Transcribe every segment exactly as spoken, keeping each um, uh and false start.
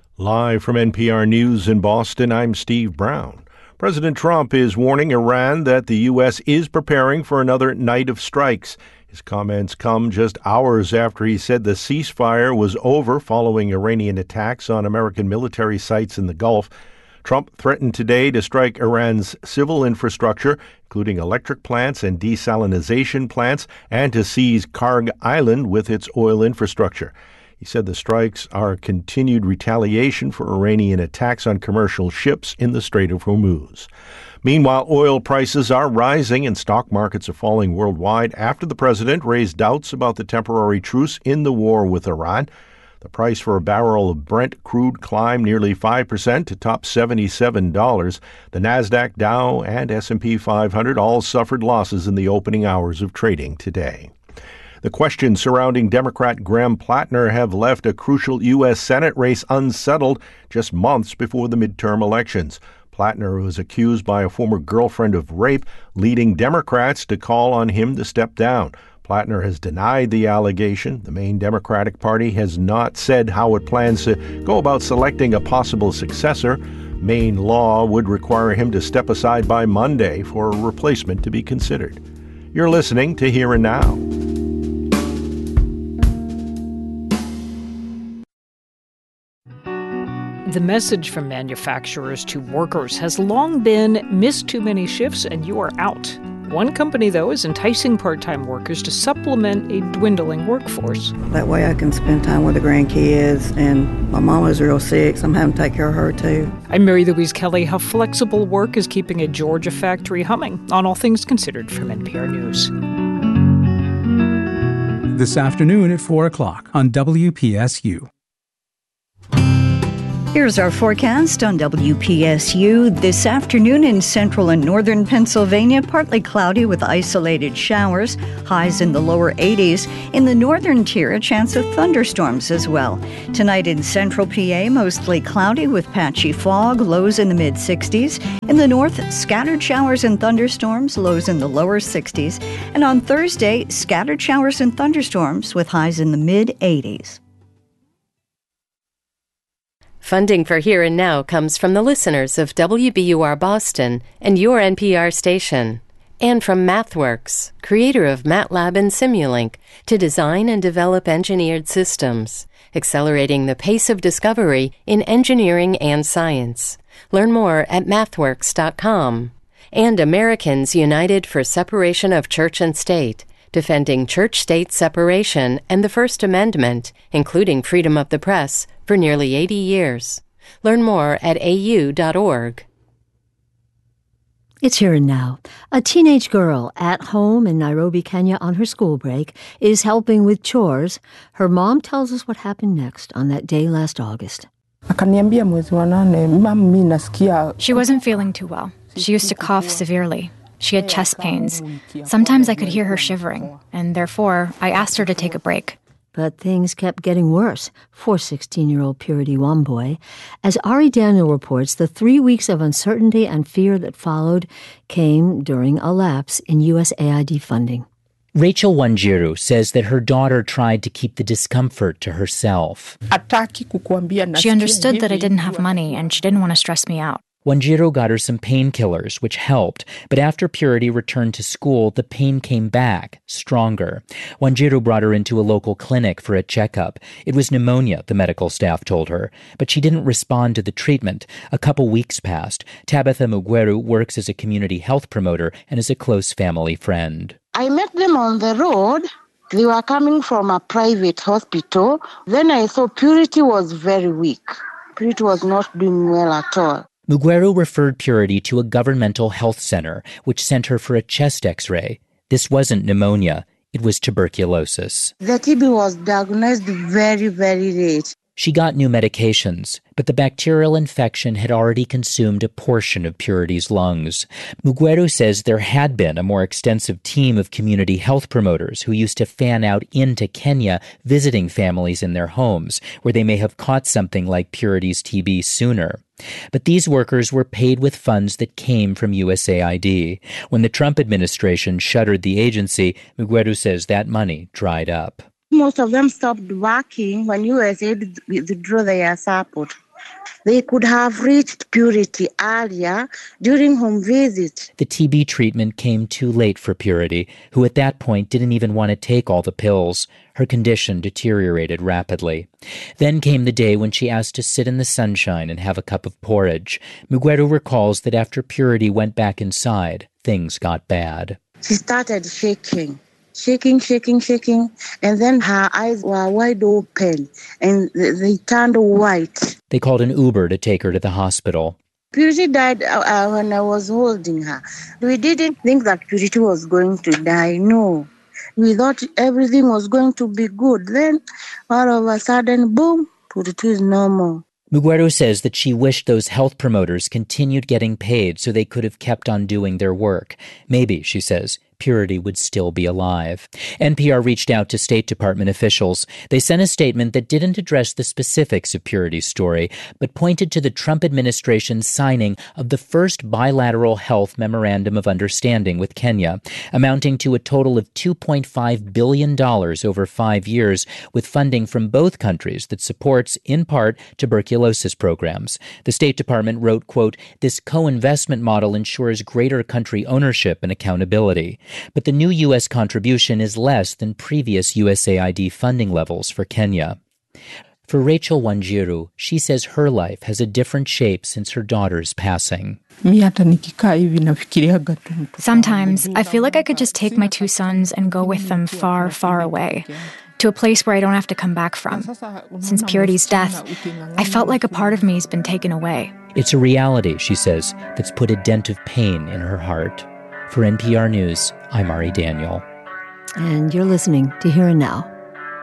Live from N P R News in Boston, I'm Steve Brown. President Trump is warning Iran that the U S is preparing for another night of strikes. His comments come just hours after he said the ceasefire was over following Iranian attacks on American military sites in the Gulf. Trump threatened today to strike Iran's civil infrastructure, including electric plants and desalination plants, and to seize Karg Island with its oil infrastructure. He said the strikes are continued retaliation for Iranian attacks on commercial ships in the Strait of Hormuz. Meanwhile, oil prices are rising and stock markets are falling worldwide after the president raised doubts about the temporary truce in the war with Iran. The price for a barrel of Brent crude climbed nearly five percent to top seventy-seven dollars. The Nasdaq, Dow, and S and P five hundred all suffered losses in the opening hours of trading today. The questions surrounding Democrat Graham Plattner have left a crucial U S Senate race unsettled just months before the midterm elections. Plattner was accused by a former girlfriend of rape, leading Democrats to call on him to step down. Plattner has denied the allegation. The main Democratic Party has not said how it plans to go about selecting a possible successor. Maine law would require him to step aside by Monday for a replacement to be considered. You're listening to Here and Now. The message from manufacturers to workers has long been, miss too many shifts and you are out. One company, though, is enticing part-time workers to supplement a dwindling workforce. That way I can spend time with the grandkids, and my mama's real sick, so I'm having to take care of her, too. I'm Mary Louise Kelly. How flexible work is keeping a Georgia factory humming on All Things Considered from N P R News. This afternoon at four o'clock on W P S U. Here's our forecast on W P S U. This afternoon in central and northern Pennsylvania, partly cloudy with isolated showers, highs in the lower eighties. In the northern tier, a chance of thunderstorms as well. Tonight in central P A, mostly cloudy with patchy fog, lows in the mid-sixties. In the north, scattered showers and thunderstorms, lows in the lower sixties. And on Thursday, scattered showers and thunderstorms with highs in the mid-eighties. Funding for Here and Now comes from the listeners of W B U R Boston and your N P R station, and from MathWorks, creator of MATLAB and Simulink, to design and develop engineered systems, accelerating the pace of discovery in engineering and science. Learn more at mathworks dot com. And Americans United for Separation of Church and State, defending church-state separation and the First Amendment, including freedom of the press, for nearly eighty years. Learn more at a u dot org. It's Here and Now. A teenage girl at home in Nairobi, Kenya on her school break is helping with chores. Her mom tells us what happened next on that day last August. She wasn't feeling too well. She used to cough severely. She had chest pains. Sometimes I could hear her shivering, and therefore I asked her to take a break. But things kept getting worse for sixteen-year-old Purity Wambui. As Ari Daniel reports, the three weeks of uncertainty and fear that followed came during a lapse in U S A I D funding. Rachel Wanjiru says that her daughter tried to keep the discomfort to herself. She understood that I didn't have money, and she didn't want to stress me out. Wanjiru got her some painkillers, which helped, but after Purity returned to school, the pain came back, stronger. Wanjiru brought her into a local clinic for a checkup. It was pneumonia, the medical staff told her, but she didn't respond to the treatment. A couple weeks passed. Tabitha Mugweru works as a community health promoter and is a close family friend. I met them on the road. They were coming from a private hospital. Then I saw Purity was very weak. Purity was not doing well at all. Mugweru referred Purity to a governmental health center, which sent her for a chest x-ray. This wasn't pneumonia. It was tuberculosis. The T B was diagnosed very, very late. She got new medications, but the bacterial infection had already consumed a portion of Purity's lungs. Mugweru says there had been a more extensive team of community health promoters who used to fan out into Kenya, visiting families in their homes, where they may have caught something like Purity's T B sooner. But these workers were paid with funds that came from U S A I D. When the Trump administration shuttered the agency, Mugweru says that money dried up. Most of them stopped working when U S A I D withdrew their support. They could have reached Purity earlier during home visits. The T B treatment came too late for Purity, who at that point didn't even want to take all the pills. Her condition deteriorated rapidly. Then came the day when she asked to sit in the sunshine and have a cup of porridge. Muguero recalls that after Purity went back inside, things got bad. She started shaking, shaking, shaking, shaking, and then her eyes were wide open and they turned white. They called an Uber to take her to the hospital. Purity died uh, when I was holding her. We didn't think that Purity was going to die, no. We thought everything was going to be good. Then, all of a sudden, boom, Purity is normal. Muguero says that she wished those health promoters continued getting paid so they could have kept on doing their work. Maybe, she says, Purity would still be alive. N P R reached out to State Department officials. They sent a statement that didn't address the specifics of Purity's story, but pointed to the Trump administration's signing of the first bilateral health memorandum of understanding with Kenya, amounting to a total of two point five billion dollars over five years, with funding from both countries that supports, in part, tuberculosis programs. The State Department wrote, quote, "This co-investment model ensures greater country ownership and accountability." But the new U S contribution is less than previous U S A I D funding levels for Kenya. For Rachel Wanjiru, she says her life has a different shape since her daughter's passing. Sometimes I feel like I could just take my two sons and go with them far, far away, to a place where I don't have to come back from. Since Purity's death, I felt like a part of me has been taken away. It's a reality, she says, that's put a dent of pain in her heart. For N P R News, I'm Ari Daniel. And you're listening to Here and Now.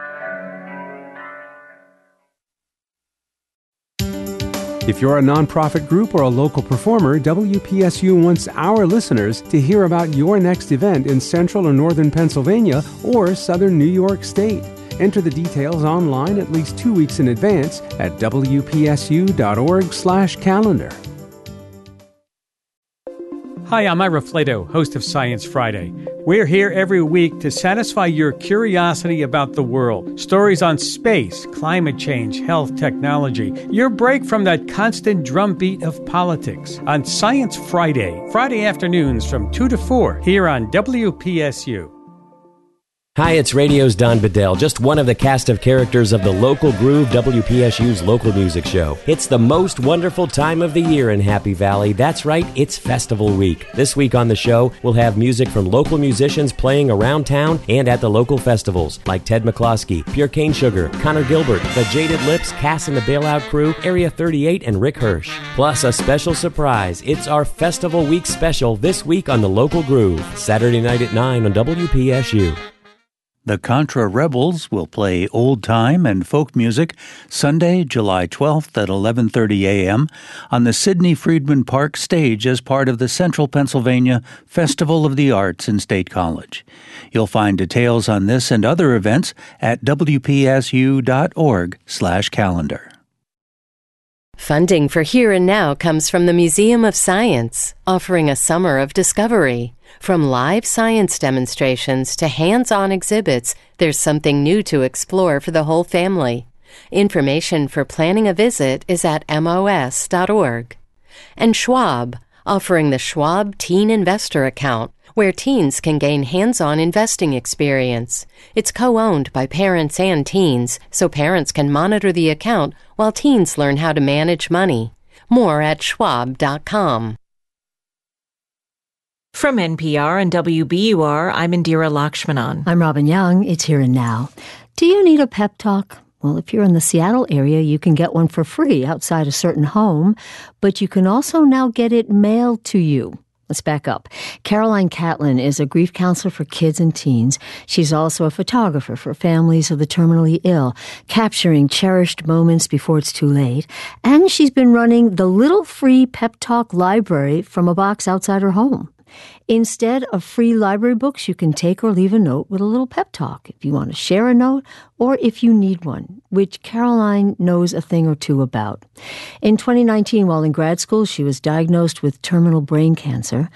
If you're a nonprofit group or a local performer, W P S U wants our listeners to hear about your next event in central or northern Pennsylvania or southern New York State. Enter the details online at least two weeks in advance at W P S U dot org slash calendar. Hi, I'm Ira Flato, host of Science Friday. We're here every week to satisfy your curiosity about the world. Stories on space, climate change, health, technology. Your break from that constant drumbeat of politics. On Science Friday, Friday afternoons from two to four, here on W P S U. Hi, it's Radio's Don Bedell, just one of the cast of characters of the Local Groove, W P S U's local music show. It's the most wonderful time of the year in Happy Valley. That's right, it's Festival Week. This week on the show, we'll have music from local musicians playing around town and at the local festivals, like Ted McCloskey, Pure Cane Sugar, Connor Gilbert, The Jaded Lips, Cass and the Bailout Crew, Area thirty-eight, and Rick Hirsch. Plus a special surprise. It's our Festival Week special this week on the Local Groove, Saturday night at nine on W P S U. The Contra Rebels will play old time and folk music Sunday, July twelfth at eleven thirty a.m. on the Sidney Friedman Park stage as part of the Central Pennsylvania Festival of the Arts in State College. You'll find details on this and other events at W P S U dot org slash calendar. Funding for Here and Now comes from the Museum of Science, offering a summer of discovery. From live science demonstrations to hands-on exhibits, there's something new to explore for the whole family. Information for planning a visit is at M O S dot org. And Schwab, offering the Schwab Teen Investor Account, where teens can gain hands-on investing experience. It's co-owned by parents and teens, so parents can monitor the account while teens learn how to manage money. More at schwab dot com. From N P R and W B U R, I'm Indira Lakshmanan. I'm Robin Young. It's Here and Now. Do you need a pep talk? Well, if you're in the Seattle area, you can get one for free outside a certain home, but you can also now get it mailed to you. Let's back up. Caroline Catlin is a grief counselor for kids and teens. She's also a photographer for families of the terminally ill, capturing cherished moments before it's too late. And she's been running the Little Free Pep Talk Library from a box outside her home. Instead of free library books, you can take or leave a note with a little pep talk if you want to share a note or if you need one, which Caroline knows a thing or two about. In twenty nineteen, while in grad school, she was diagnosed with terminal brain cancer.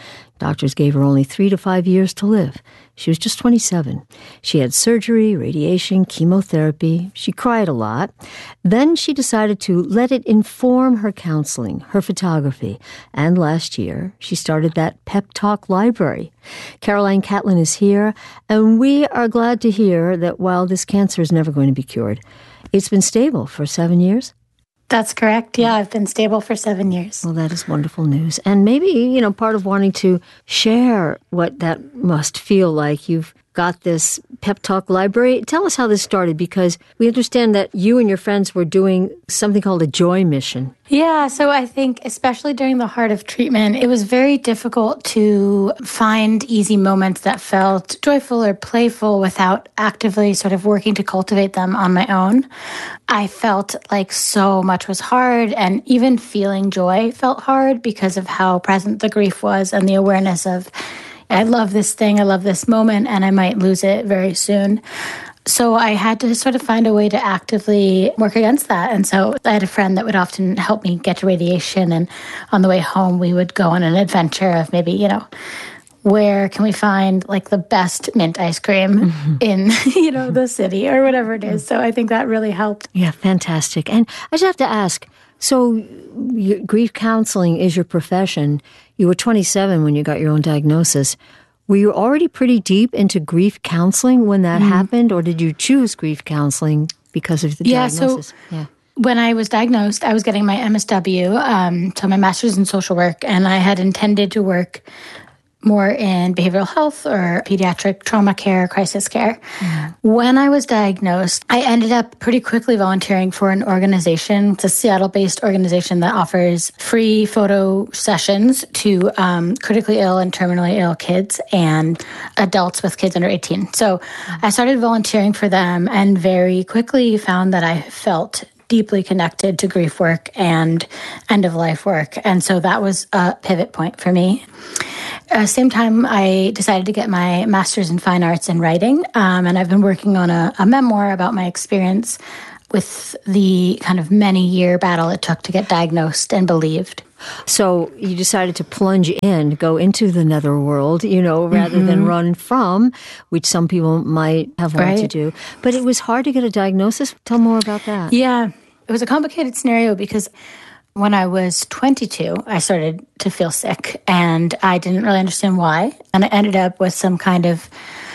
Doctors gave her only three to five years to live. She was just twenty-seven. She had surgery, radiation, chemotherapy. She cried a lot. Then she decided to let it inform her counseling, her photography. And last year, she started that Pep Talk library. Caroline Catlin is here, and we are glad to hear that while this cancer is never going to be cured, it's been stable for seven years. That's correct. Yeah, I've been stable for seven years. Well, that is wonderful news. And maybe, you know, part of wanting to share what that must feel like. You've got this Pep Talk library. Tell us how this started, because we understand that you and your friends were doing something called a joy mission. Yeah, so I think especially during the heart of treatment, it was very difficult to find easy moments that felt joyful or playful without actively sort of working to cultivate them on my own. I felt like so much was hard, and even feeling joy felt hard because of how present the grief was and the awareness of, I love this thing, I love this moment, and I might lose it very soon. So I had to sort of find a way to actively work against that. And so I had a friend that would often help me get to radiation. And on the way home, we would go on an adventure of maybe, you know, where can we find like the best mint ice cream mm-hmm. in, you know, the city or whatever it is. So I think that really helped. Yeah, fantastic. And I just have to ask, so your grief counseling is your profession. You were twenty-seven when you got your own diagnosis. Were you already pretty deep into grief counseling when that mm. happened, or did you choose grief counseling because of the yeah, diagnosis? So yeah, when I was diagnosed, I was getting my M S W, um, so my master's in social work, and I had intended to work more in behavioral health or pediatric trauma care, crisis care. Mm. When I was diagnosed, I ended up pretty quickly volunteering for an organization. It's a Seattle-based organization that offers free photo sessions to um, critically ill and terminally ill kids and adults with kids under eighteen. So mm. I started volunteering for them and very quickly found that I felt deeply connected to grief work and end-of-life work. And so that was a pivot point for me. Uh, same time, I decided to get my master's in fine arts and writing, um, and I've been working on a, a memoir about my experience with the kind of many-year battle it took to get diagnosed and believed. So you decided to plunge in, go into the netherworld, you know, rather mm-hmm. than run from, which some people might have wanted right. to do. But it was hard to get a diagnosis. Tell more about that. Yeah, it was a complicated scenario because when I was twenty-two, I started to feel sick, and I didn't really understand why. And I ended up with some kind of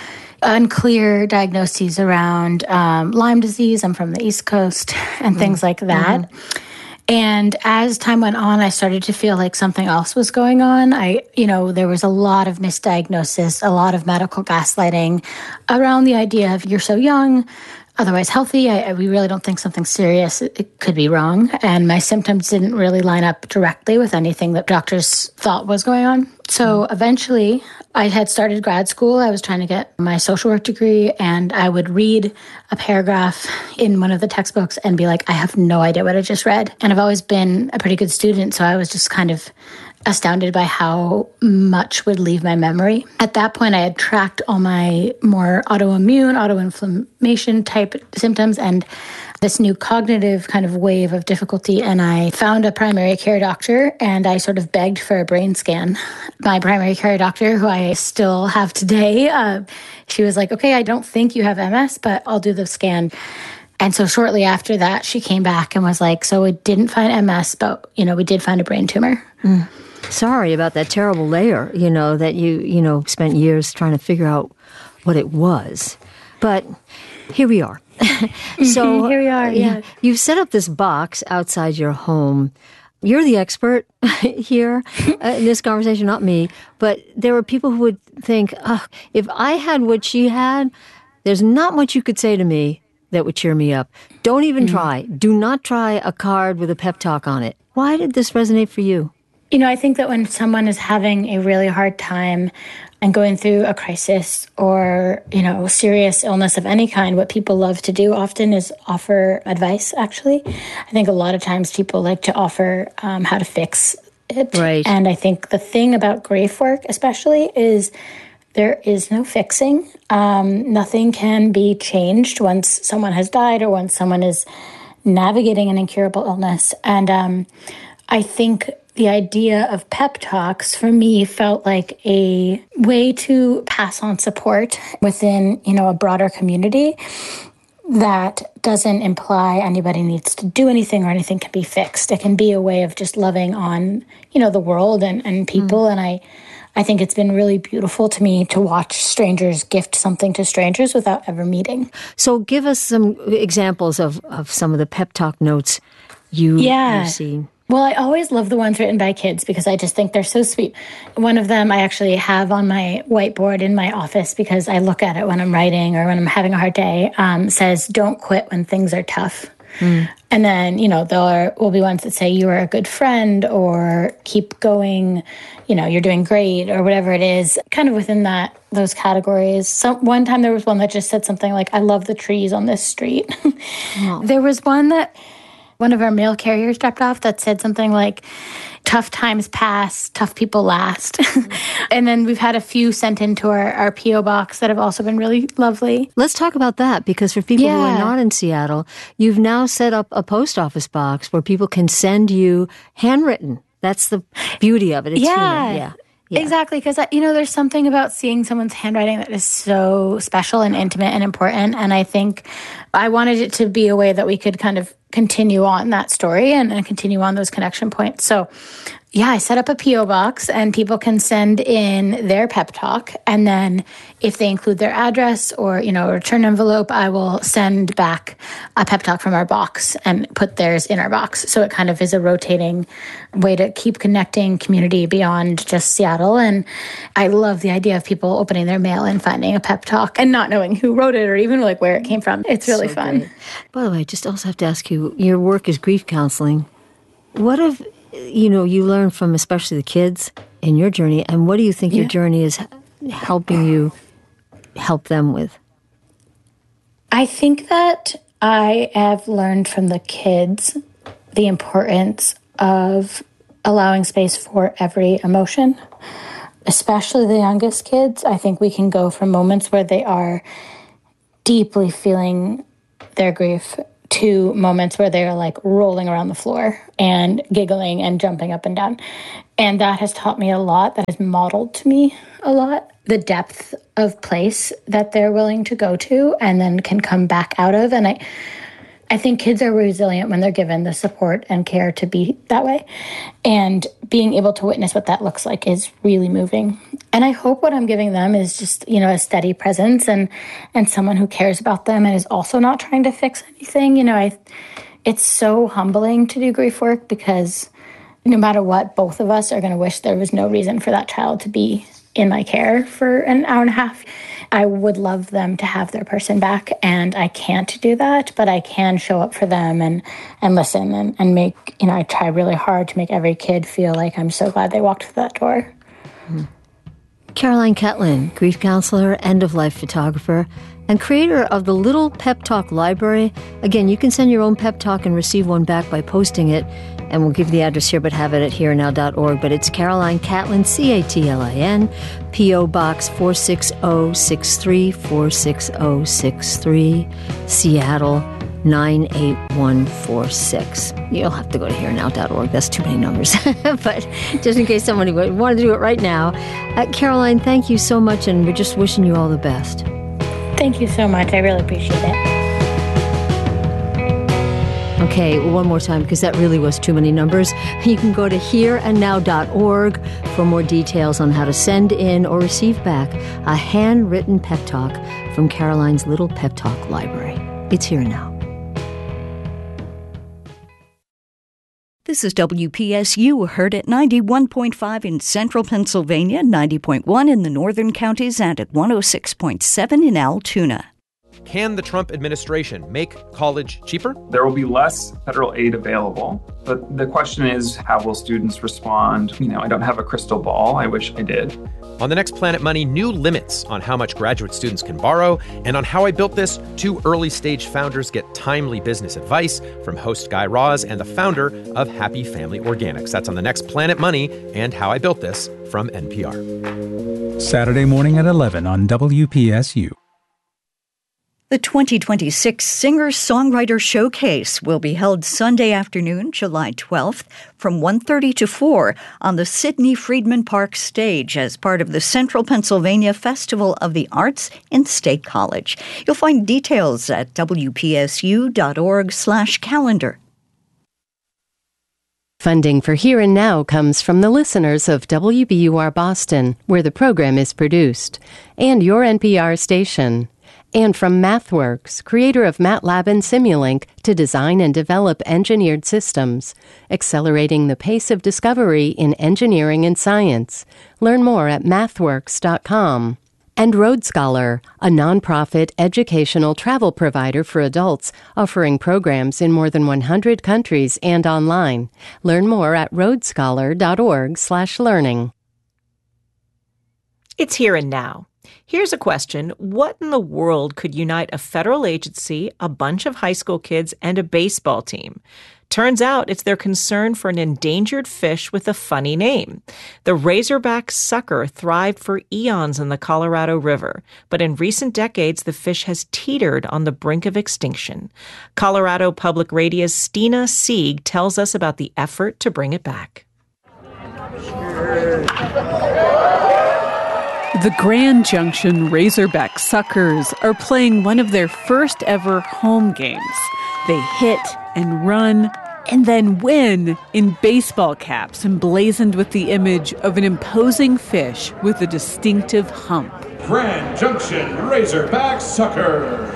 unclear diagnoses around um, Lyme disease. I'm from the East Coast, and mm. things like that. Mm-hmm. And as time went on, I started to feel like something else was going on. I, you know, there was a lot of misdiagnosis, a lot of medical gaslighting around the idea of you're so young, otherwise healthy. I, I, we really don't think something serious. It, it could be wrong. And my symptoms didn't really line up directly with anything that doctors thought was going on. So eventually, I had started grad school. I was trying to get my social work degree, and I would read a paragraph in one of the textbooks and be like, I have no idea what I just read. And I've always been a pretty good student, so I was just kind of astounded by how much would leave my memory. At that point, I had tracked all my more autoimmune, autoinflammation type symptoms and this new cognitive kind of wave of difficulty. And I found a primary care doctor, and I sort of begged for a brain scan. My primary care doctor, who I still have today, uh, she was like, okay, I don't think you have M S, but I'll do the scan. And so shortly after that, she came back and was like, so we didn't find M S, but, you know, we did find a brain tumor. Mm. Sorry about that terrible layer, you know, that you, you know, spent years trying to figure out what it was. But here we are. So here we are, yeah. You've set up this box outside your home. You're the expert here uh, in this conversation, not me. But there are people who would think, oh, if I had what she had, there's not much you could say to me that would cheer me up. Don't even mm. try. Do not try a card with a pep talk on it. Why did this resonate for you? You know, I think that when someone is having a really hard time and going through a crisis or, you know, serious illness of any kind, what people love to do often is offer advice, actually. I think a lot of times people like to offer um, how to fix it. Right. And I think the thing about grief work especially is there is no fixing. Um, nothing can be changed once someone has died or once someone is navigating an incurable illness. And um, I think the idea of pep talks for me felt like a way to pass on support within, you know, a broader community that doesn't imply anybody needs to do anything or anything can be fixed. It can be a way of just loving on, you know, the world and, and people. Mm. And I, I think it's been really beautiful to me to watch strangers gift something to strangers without ever meeting. So give us some examples of, of some of the pep talk notes you, yeah. you've seen. Well, I always love the ones written by kids because I just think they're so sweet. One of them I actually have on my whiteboard in my office because I look at it when I'm writing or when I'm having a hard day, um, says, don't quit when things are tough. Mm. And then, you know, there will be ones that say you are a good friend or keep going, you know, you're doing great or whatever it is, kind of within that, those categories. So one time there was one that just said something like, I love the trees on this street. Oh. There was one that one of our mail carriers dropped off that said something like, tough times pass, tough people last. And then we've had a few sent into our, our P O box that have also been really lovely. Let's talk about that, because for people yeah. who are not in Seattle, you've now set up a post office box where people can send you handwritten. That's the beauty of it. It's yeah. human. Yeah. Yeah. Exactly, because, you know, there's something about seeing someone's handwriting that is so special and intimate and important, and I think I wanted it to be a way that we could kind of continue on that story and, and continue on those connection points. So, yeah, I set up a P O box, and people can send in their pep talk, and then if they include their address or, you know, a return envelope, I will send back a pep talk from our box and put theirs in our box. So it kind of is a rotating way to keep connecting community beyond just Seattle. And I love the idea of people opening their mail and finding a pep talk and not knowing who wrote it or even like where it came from. It's really so fun. Great. By the way, I just also have to ask you, your work is grief counseling. What have, you know, you learned from especially the kids in your journey, and what do you think yeah. your journey is helping you help them with? I think that I have learned from the kids the importance of allowing space for every emotion, especially the youngest kids. I think we can go from moments where they are deeply feeling their grief to moments where they're like rolling around the floor and giggling and jumping up and down. And that has taught me a lot. That has modeled to me a lot. The depth of place that they're willing to go to and then can come back out of. And I I think kids are resilient when they're given the support and care to be that way. And being able to witness what that looks like is really moving. And I hope what I'm giving them is just, you know, a steady presence and and someone who cares about them and is also not trying to fix anything. You know, I it's so humbling to do grief work because no matter what, both of us are going to wish there was no reason for that child to be in my care for an hour and a half. I would love them to have their person back, and I can't do that, but I can show up for them and, and listen and, and make, you know, I try really hard to make every kid feel like I'm so glad they walked through that door. Mm-hmm. Caroline Catlin, grief counselor, end-of-life photographer, and creator of the Little Pep Talk Library. Again, you can send your own pep talk and receive one back by posting it, and we'll give the address here, but have it at here now dot org. But it's Caroline Catlin, C A T L I N, P O Box four six zero six three, four six zero six three, Seattle nine eight one four six. You'll have to go to here now dot org. That's too many numbers. But just in case somebody wanted to do it right now. Uh, Caroline, thank you so much, and we're just wishing you all the best. Thank you so much. I really appreciate it. Okay, one more time, because that really was too many numbers. You can go to here and now dot org for more details on how to send in or receive back a handwritten pep talk from Caroline's Little Pep Talk Library. It's Here and Now. This is W P S U, heard at ninety-one point five in central Pennsylvania, ninety point one in the northern counties, and at one oh six point seven in Altoona. Can the Trump administration make college cheaper? There will be less federal aid available, but the question is, how will students respond? You know, I don't have a crystal ball. I wish I did. On the next Planet Money, new limits on how much graduate students can borrow. And on How I Built This, two early-stage founders get timely business advice from host Guy Raz and the founder of Happy Family Organics. That's on the next Planet Money and How I Built This from N P R. Saturday morning at eleven on W P S U. The twenty twenty-six Singer-Songwriter Showcase will be held Sunday afternoon, July twelfth, from one thirty to four on the Sidney Friedman Park stage as part of the Central Pennsylvania Festival of the Arts in State College. You'll find details at W P S U dot org slash calendar. Funding for Here and Now comes from the listeners of W B U R Boston, where the program is produced, and your N P R station. And from MathWorks, creator of MATLAB and Simulink, to design and develop engineered systems, accelerating the pace of discovery in engineering and science. Learn more at mathworks dot com. And Road Scholar, a nonprofit educational travel provider for adults, offering programs in more than one hundred countries and online. Learn more at road scholar dot org slash learning. It's Here and Now. Here's a question. What in the world could unite a federal agency, a bunch of high school kids, and a baseball team? Turns out it's their concern for an endangered fish with a funny name. The razorback sucker thrived for eons in the Colorado River, but in recent decades, the fish has teetered on the brink of extinction. Colorado Public Radio's Stina Sieg tells us about the effort to bring it back. The Grand Junction Razorback Suckers are playing one of their first ever home games. They hit and run and then win in baseball caps emblazoned with the image of an imposing fish with a distinctive hump. Grand Junction Razorback Suckers.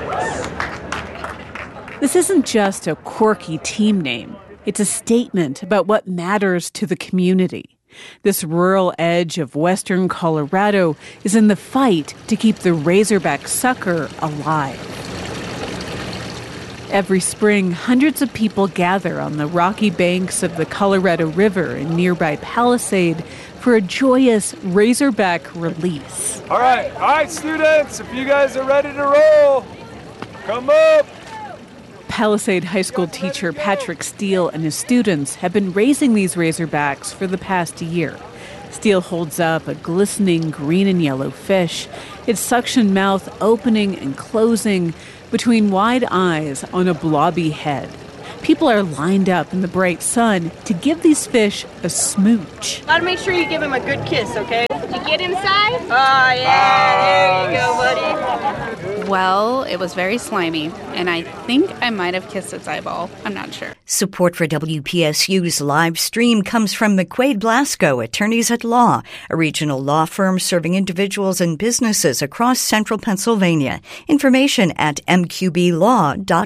This isn't just a quirky team name. It's a statement about what matters to the community. This rural edge of western Colorado is in the fight to keep the razorback sucker alive. Every spring, hundreds of people gather on the rocky banks of the Colorado River in nearby Palisade for a joyous razorback release. All right, all right, students, if you guys are ready to roll, come up. Palisade High School teacher Patrick Steele and his students have been raising these razorbacks for the past year. Steele holds up a glistening green and yellow fish, its suction mouth opening and closing between wide eyes on a blobby head. People are lined up in the bright sun to give these fish a smooch. Gotta make sure you give him a good kiss, okay? You get inside? Oh, yeah, there you go, buddy. Well, it was very slimy, and I think I might have kissed its eyeball. I'm not sure. Support for W P S U's live stream comes from McQuaid Blasco, Attorneys at Law, a regional law firm serving individuals and businesses across central Pennsylvania. Information at m q b law dot